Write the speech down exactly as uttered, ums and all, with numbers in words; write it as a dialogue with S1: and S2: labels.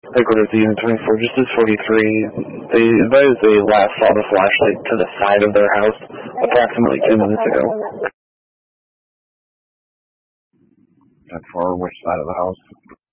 S1: Lakewood is Unit twenty-four, just as forty-three. They advised they last saw the flashlight to the side of their house approximately ten minutes ago.
S2: That far, which side of the house?